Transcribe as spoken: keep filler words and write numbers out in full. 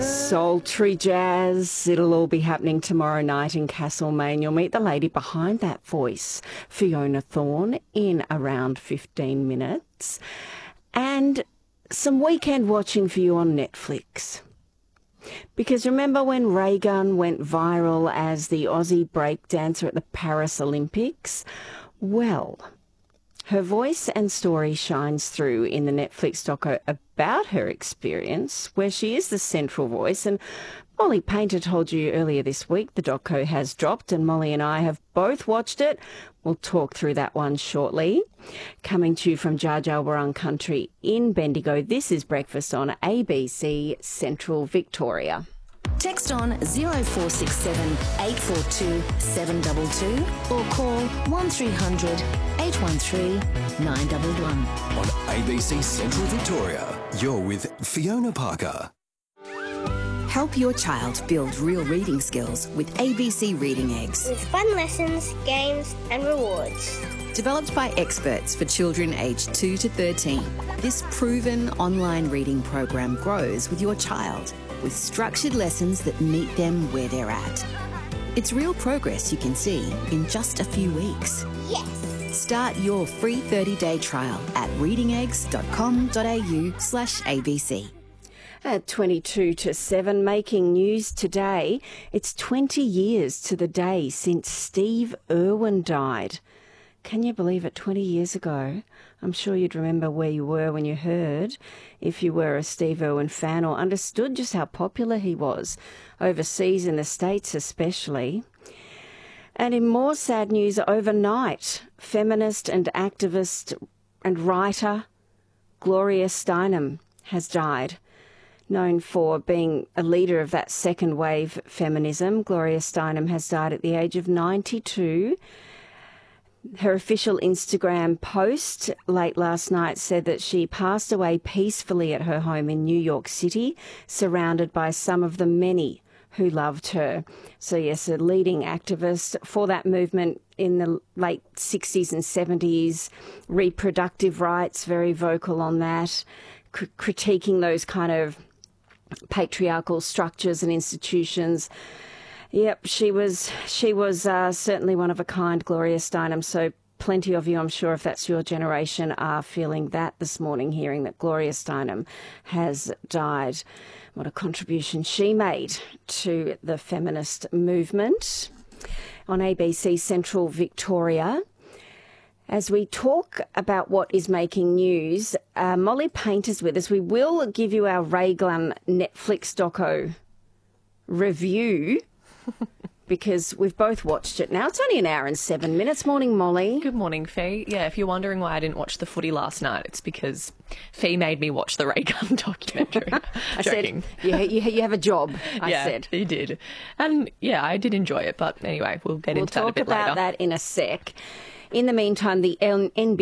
Sultry jazz. It'll all be happening tomorrow night in Castlemaine. You'll meet the lady behind that voice, Fiona Thorne, in around fifteen minutes. And some weekend watching for you on Netflix. Because remember when Raygun went viral as the Aussie breakdancer at the Paris Olympics? Well, her voice and story shines through in the Netflix doco about her experience, where she is the central voice. And Molly Painter told you earlier this week the doco has dropped, and Molly and I have both watched it. We'll talk through that one shortly. Coming to you from Dja Dja Wurrung Country in Bendigo, this is Breakfast on A B C Central Victoria. Text on zero four six seven, eight four two, seven two two or call one three hundred, eight one three, nine one one. On A B C Central Victoria, you're with Fiona Parker. Help your child build real reading skills with A B C Reading Eggs. With fun lessons, games and rewards. Developed by experts for children aged two to thirteen, this proven online reading program grows with your child with structured lessons that meet them where they're at. It's real progress you can see in just a few weeks. Yes! Start your free thirty-day trial at readingeggs.com.au slash ABC. At twenty-two to seven, making news today. It's twenty years to the day since Steve Irwin died. Can you believe it? twenty years ago. I'm sure you'd remember where you were when you heard, if you were a Steve Irwin fan or understood just how popular he was, overseas in the States especially. And in more sad news, overnight, feminist and activist and writer Gloria Steinem has died. Known for being a leader of that second wave feminism, Gloria Steinem has died at the age of ninety-two. Her official Instagram post late last night said that she passed away peacefully at her home in New York City, surrounded by some of the many who loved her. So yes, a leading activist for that movement in the late sixties and seventies, reproductive rights, very vocal on that, cr- critiquing those kind of patriarchal structures and institutions. Yep, she was she was uh, certainly one of a kind, Gloria Steinem. So plenty of you, I'm sure, if that's your generation, are feeling that this morning, hearing that Gloria Steinem has died. What a contribution she made to the feminist movement. On A B C Central Victoria, as we talk about what is making news, uh, Molly Painter's with us. We will give you our Raygun Netflix doco review because we've both watched it now. It's only an hour and seven minutes. Morning, Molly. Good morning, Fee. Yeah, if you're wondering why I didn't watch the footy last night, it's because Fee made me watch the Raygun documentary. I Joking. said, you, you, you have a job, I yeah, said. you did. And yeah, I did enjoy it. But anyway, we'll get We'll into that a talk bit about later. that in a sec. In the meantime, the N B C